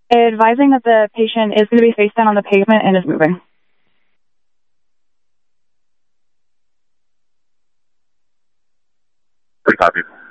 Advising that the patient is going to be face down on the pavement and is moving. Pretty copy.